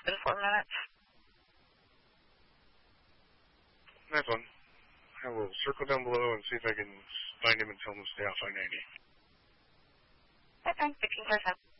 been 4 minutes. Nice one. I will circle down below and see if I can find him and tell him to stay off I-90. Okay, 15%.